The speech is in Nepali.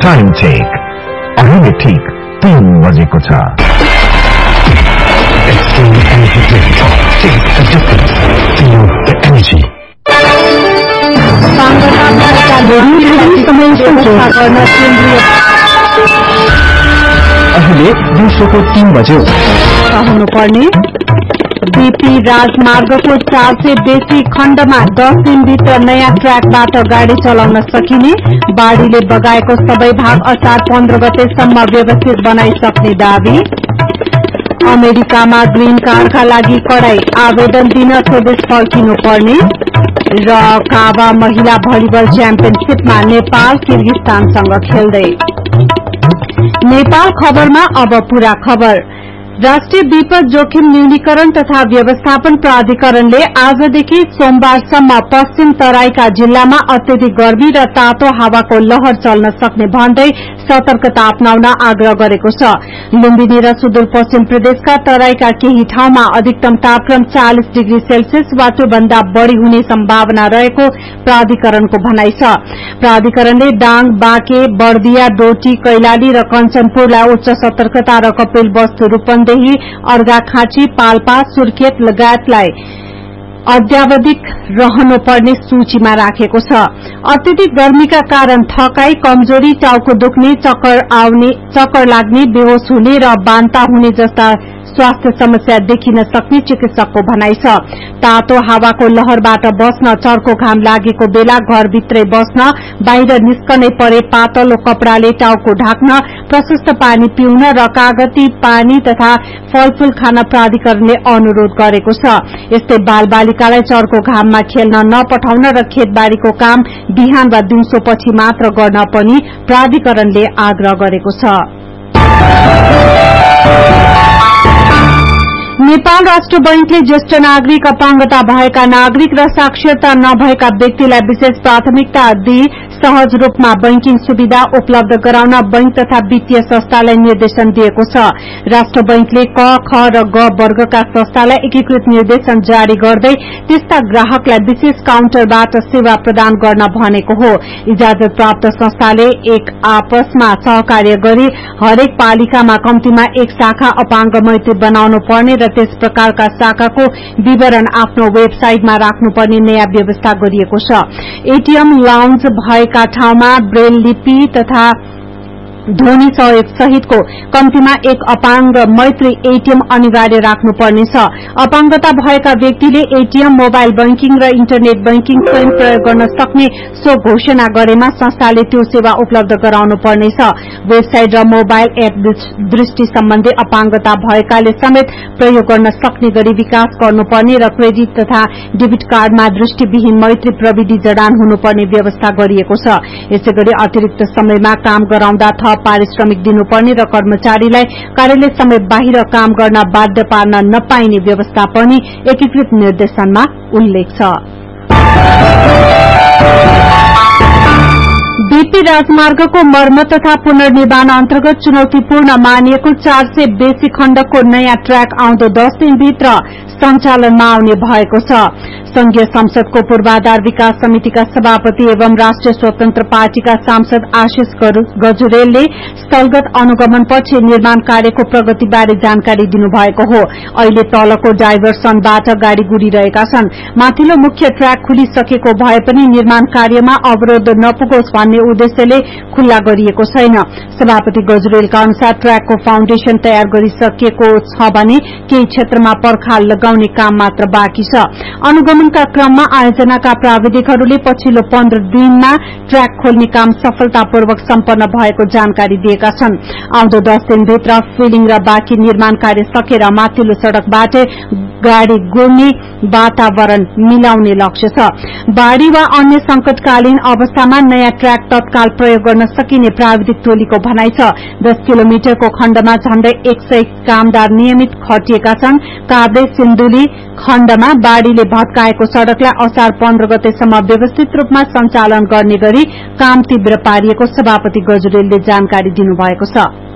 टाइम चेक अहिले ठीक 3 बजेको छ। Extreme Energy Drink. Taste the difference. Feel the energy. अहिले दिउँसोको 3 बज्यो। कहनुपर्ने बीपी राजमार्गको 400 बेसी खण्डमा 10 दिनभित्र नयाँ ट्र्याकबाट गाड़ी चलाउन सकिने, बाढ़ीले बगाएको सबै भाग असार 15 गतेसम्म व्यवस्थित बनाइसक्ने दावी। अमेरिकामा ग्रीन कार्डका लागि कडाई, आवेदन दिन स्वदेश फर्किनु पर्ने र काबा महिला भलिबल च्याम्पियनशीपमा नेपाल किर्गिस्तानसँग खेल्दै। नेपाल खबरमा अब पूरा खबर। राष्ट्रिय विपद जोखिम न्यूनीकरण तथा व्यवस्थापन प्राधिकरणले आजदेखि सोमबारसम्म पश्चिम तराईका जिल्लामा अत्यधिक गर्मी र तातो हावाको लहर चल्न सक्ने भन्दै सतर्कता अपनाउन आग्रह गरेको छ। लुम्बिनी र सुदूरपश्चिम प्रदेशका तराईका केही ठाउँमा अधिकतम तापक्रम 40 डिग्री सेल्सियस वा त्योभन्दा बढ़ी हुने सम्भावना रहेको प्राधिकरणको भनाइ छ। प्राधिकरणले डाङ, बाँके, बर्दिया, डोटी, कैलाली र कञ्चनपुरलाई उच्च सतर्कता र कपिलवस्तु रूपन्देही, अर्घाखाँची, पाल्पा, सुर्खेत लगायतलाई अद्यावधिक रहनुपर्ने सूचीमा राखेको छ। अत्यधिक गर्मीका कारण थकाई, कमजोरी, टाउको दुख्ने, चक्कर लाग्ने, बेहोस हुने र बान्ता हुने जस्ता स्वास्थ्य समस्या देखिन सक्ने चिकित्सकको भनाइ छ। तातो हावाको लहरबाट बस्न, चर्को घाम लागेको बेला घरभित्रै बस्न, बाहिर निस्कनै परे पातलो कपडाले टाउको ढाक्न, प्रशस्त पानी पिउन र कागती पानी तथा फलफूल खान प्राधिकरणले अनुरोध गरेको छ। यस्तै बालबालिकालाई चर्को घाममा खेल्न नपठाउन र खेतबारीको काम बिहान वा दिउँसोपछि मात्र गर्न पनि प्राधिकरणले आग्रह गरेको छ। नेपाल राष्ट्र बैंकले ज्येष्ठ नागरिक, अपाङ्गता भएका नागरिक र साक्षरता नभएका व्यक्तिलाई विशेष प्राथमिकता दिई सहज रूपमा बैंकिङ सुविधा उपलब्ध गराउन बैंक तथा वित्तीय संस्थालाई निर्देशन दिएको छ। राष्ट्र बैंकले क, ख र ग वर्गका संस्थालाई एकीकृत निर्देशन जारी गर्दै त्यस्ता ग्राहकलाई विशेष काउन्टरबाट सेवा प्रदान गर्न भनेको हो। इजाजत प्राप्त संस्थाले एक आपसमा सहकार्य गरी हरेक पालिकामा कम्तीमा एक शाखा अपाङ्ग मैत्री बनाउनु पर्ने र त्यस प्रकारका शाखाको विवरण आफ्नो वेबसाइटमा राख्नुपर्ने नयाँ व्यवस्था गरिएको छ। एटीएम लाउन्ज भएका ठाउँमा ब्रेल लिपि तथा ध्वनि सहयोग सहितको कम्तीमा एक अपाङ्ग मैत्री एटीएम अनिवार्य राख्नुपर्नेछ। अपाङ्गता भएका व्यक्तिले एटीएम, मोबाइल बैंकिङ र इन्टरनेट बैंकिङ स्वयं प्रयोग गर्न सक्ने सो घोषणा गरेमा संस्थाले त्यो सेवा उपलब्ध गराउनु पर्नेछ। वेबसाइट र मोबाइल एप दृष्टि सम्बन्धी अपाङ्गता भएकाले समेत प्रयोग गर्न सक्ने गरी विकास गर्नुपर्ने र क्रेडिट तथा डेबिट कार्डमा दृष्टिविहीन मैत्री प्रविधि जडान हुनुपर्ने व्यवस्था गरिएको छ। यसैगरी अतिरिक्त समयमा काम गराउँदा पारिश्रमिक दिनुपर्ने र कर्मचारीलाई कार्यालय समय बाहिर काम गर्न बाध्य पार्न नपाइने व्यवस्था पनि एकीकृत निर्देशनमा उल्लेख छ। बीपी राजमार्गको मर्मत तथा पुनर्निर्माण अन्तर्गत चुनौतीपूर्ण मानिएको 400 बेसी खण्डको नयाँ ट्र्याक आउँदो 10 दिनभित्र सञ्चालनमा आउने भएको छ। संघीय संसदको पूर्वाधार विकास समितिका सभापति एवं राष्ट्रिय स्वतन्त्र पार्टीका सांसद आशिष गजुरेलले स्थलगत अनुगमनपछि निर्माण कार्यको प्रगतिबारे जानकारी दिनुभएको हो। अहिले तलको डाइभर्सनबाट गाड़ी गुडिरहेका छन्। माथिल्लो मुख्य ट्र्याक खुलिसकेको भए पनि निर्माण कार्यमा अवरोध नपुगोस् भन्ने उद्देश्यले खुल्ला गरिएको छैन। सभापति गजुरेलका अनुसार ट्र्याकको फाउन्डेशन तयार गरिसकेको छ भने केही क्षेत्रमा पर्खाल लगाउने काम मात्र बाँकी छ। अनुगमनका क्रममा आयोजनाका प्राविधिकहरूले पछिल्लो 15 दिनमा ट्र्याक खोल्ने काम सफलतापूर्वक सम्पन्न भएको जानकारी दिएका छन्। आउँदो 10 दिनभित्र फिलिङ र बाँकी निर्माण कार्य सकेर माथिल्लो सड़कबाट गाड़ी गुड्ने वातावरण मिलाउने लक्ष्य छ। बाढ़ी वा अन्य संकटकालीन अवस्थामा नयाँ ट्र्याक तत्काल प्रयोग गर्न सकिने प्राविधिक टोलीको भनाइ छ। 10 किलोमिटरको खण्डमा झण्डै 100 कामदार नियमित खटिएका छन्। काभ्रे सिन्धुली खण्डमा बाढ़ीले भत्काएको सड़कलाई असार 15 गतेसम्म व्यवस्थित रूपमा सञ्चालन गर्ने गरी काम तीव्र पारिएको सभापति गजुरेलले जानकारी दिनुभएको छ।